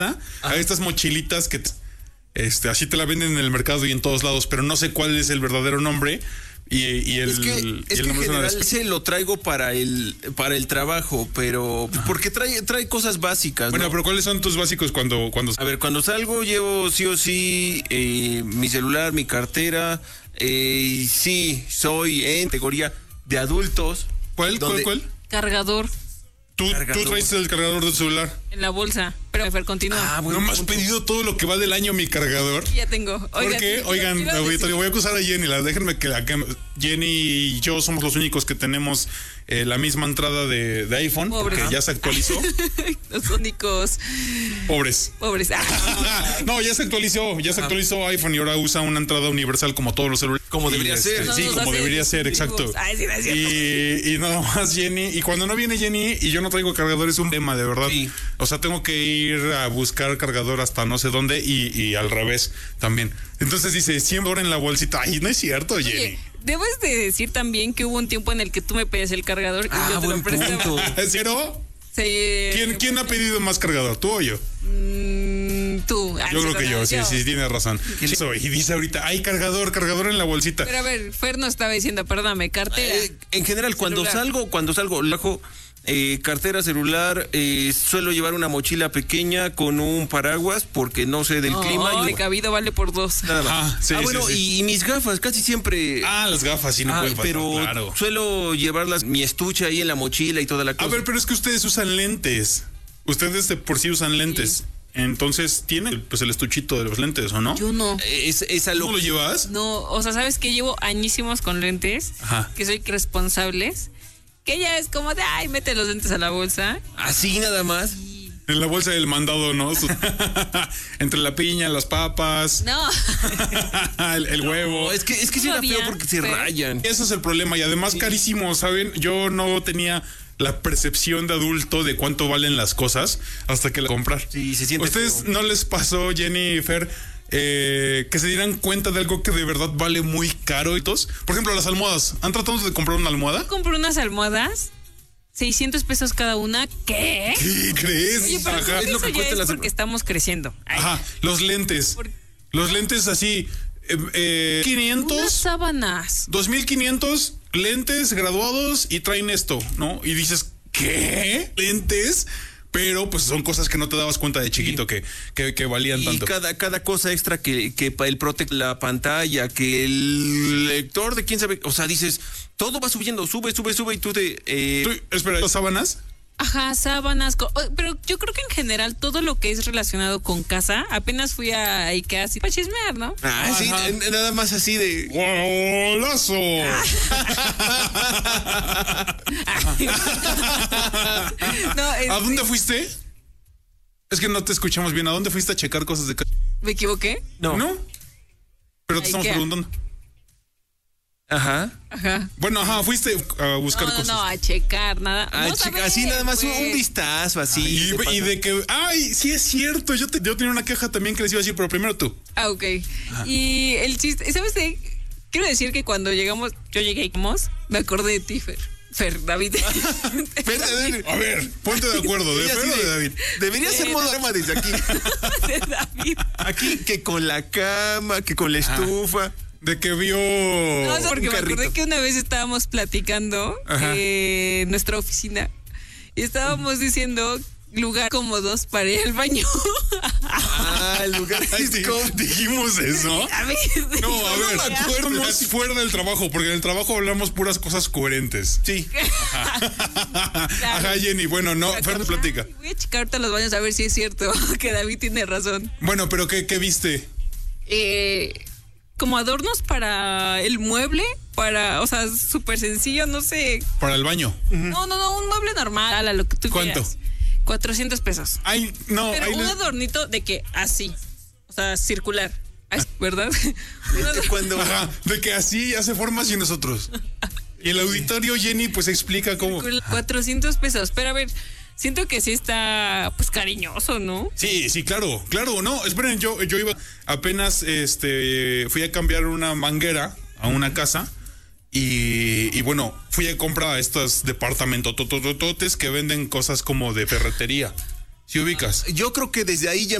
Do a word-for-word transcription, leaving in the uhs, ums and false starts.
a estas mochilitas que este así te la venden en el mercado y en todos lados, pero no sé cuál es el verdadero nombre. Y, y el, es que, y es el que en general de... se lo traigo para el para el trabajo, pero Ajá. porque trae trae cosas básicas. Bueno, ¿no? pero ¿cuáles son tus básicos cuando cuando? A ver, cuando salgo llevo sí o sí eh, mi celular, mi cartera. Eh, sí, soy en categoría de adultos. ¿Cuál? Donde... ¿Cuál? ¿Cuál? Cargador. ¿Tú, ¿Tú traes el cargador del celular? En la bolsa. Pero, Fer, continúa. Ah, bueno, no me has pedido todo lo que va del año mi cargador. Ya tengo. Oigan, ¿por qué? Oigan, auditorio, voy a acusar a Jenny. La, déjenme que la, Jenny y yo somos los únicos que tenemos eh, la misma entrada de, de iPhone. Pobres. Porque ya se actualizó. Los únicos. Pobres. Pobres. No, ya se actualizó. Ya se actualizó iPhone y ahora usa una entrada universal como todos los celulares. Como debería y, ser. Este, sí, como debería ser, exacto. Ay, sí, no y, y nada más Jenny. Y cuando no viene Jenny y yo no traigo cargador es un tema, de verdad. Sí. O sea, tengo que ir a buscar cargador hasta no sé dónde y, y al revés también. Entonces dice, cien dólares en la bolsita. Ay, no es cierto, Jenny. Oye, debes de decir también que hubo un tiempo en el que tú me pedías el cargador y ah, yo te lo prestaba. ¿Es cierto? Sí. ¿Quién, ¿Quién ha pedido más cargador, tú o yo? Mm, tú. Yo creo que yo, sí, sí, tienes razón. Eso, y dice ahorita, hay cargador, cargador en la bolsita. Pero a ver, Fer no estaba diciendo, perdóname, cartera. Eh, en general, cuando celular. salgo, cuando salgo, lajo, eh, cartera, celular, eh, suelo llevar una mochila pequeña con un paraguas porque no sé del no, clima. El cabido vale por dos. Nada más. Ah, sí, ah, bueno, sí, sí. Y, y mis gafas, casi siempre. Ah, las gafas, sí, no ah, pueden faltar, pero claro. suelo llevarlas, mi estuche ahí en la mochila y toda la cosa. A ver, pero es que ustedes usan lentes. Ustedes de por sí usan lentes. Sí. Entonces, ¿tienen pues el estuchito de los lentes o no? Yo no. Es, es a lo... ¿Cómo lo llevas? No, o sea, ¿sabes que llevo añísimos con lentes? Ajá. Que soy responsables. Que ya es como de, ay, mete los lentes a la bolsa. Así nada más. En la bolsa del mandado, ¿no? Entre la piña, las papas. No. el, el huevo. No, es que, es que sí era feo porque se pero... rayan. Eso es el problema. Y además, sí. Carísimo, ¿saben? Yo no tenía la percepción de adulto de cuánto valen las cosas hasta que la comprar. Sí, se siente. ¿Ustedes feo. no les pasó, Jenny y Fer, eh, que se dieran cuenta de algo que de verdad vale muy caro y todos? Por ejemplo, las almohadas. ¿Han tratado de comprar una almohada? Compré unas almohadas. seiscientos pesos cada una. ¿Qué? ¿Qué crees? Oye, pero Ajá. es lo que cuesta es porque estamos creciendo. Ay. Ajá, los lentes. Por... Los lentes así, eh, eh, quinientos. Unas sábanas. dos mil quinientos lentes graduados y traen esto, ¿no? Y dices, ¿qué? ¿Lentes? Pero pues son cosas que no te dabas cuenta de chiquito, sí. que, que, que valían y tanto. Y cada, cada cosa extra que, que el protect la pantalla, que el lector de quién sabe, o sea, dices, todo va subiendo, sube, sube, sube y tú te... Eh... ¿Tú, espera, ¿las sábanas? Ajá, sábanas, pero yo creo que en general todo lo que es relacionado con casa, apenas fui a IKEA así para chismear, ¿no? Ah, sí, nada más así de... ¡Golazo! no, es... ¿A dónde fuiste? Es que no te escuchamos bien. ¿A dónde fuiste a checar cosas de casa? ¿Me equivoqué? No. ¿No? Pero te estamos preguntando. Ajá. Ajá. Bueno, ajá, fuiste a buscar no, no, cosas. No, a checar, nada. A no checar, así nada más pues. un vistazo, así. Ay, y, y de que, ay, sí es cierto, yo, te, yo tenía una queja también que les iba a decir, pero primero tú. Ah, ok. Ajá. Y el chiste, ¿sabes de? Quiero decir que cuando llegamos, yo llegué y me acordé de ti, Fer. Fer, David. Fer, David. A ver, ponte de acuerdo, ¿de Fer o de David? Debería de ser modo arma desde aquí. De David. Aquí, que con la cama, que con la estufa. De que vio... No, o sea, porque me acordé que una vez estábamos platicando eh, en nuestra oficina y estábamos diciendo lugar cómodos para ir al baño. Ah, lugares sí, cómodos. ¿Dijimos eso? A ver, no, a ver, no me acuerdo. Más fuera del trabajo, porque en el trabajo hablamos puras cosas coherentes. Sí. Ajá, claro. Ajá, Jenny, bueno, no, Fer, platica. Voy a checar ahorita los baños a ver si es cierto que David tiene razón. Bueno, pero ¿qué, qué viste? Eh... como adornos para el mueble, para, o sea, súper sencillo, no sé. ¿Para el baño? Uh-huh. No, no, no, un mueble normal, a lo que tú ¿Cuánto? quieras. cuatrocientos pesos. Ay, no. Pero ay, un les... adornito de que así, o sea, circular, ¿verdad? De, cuando... Ajá, de que así hace formas y nosotros. Y el auditorio, Jenny, pues explica cómo. cuatrocientos pesos, pero a ver... Siento que sí está, pues, cariñoso, ¿no? Sí, sí, claro, claro, no, esperen, yo, yo iba, apenas, este, fui a cambiar una manguera a una casa y, y bueno, fui a comprar a estos departamentos totototes que venden cosas como de ferretería, Si ubicas. Yo creo que desde ahí ya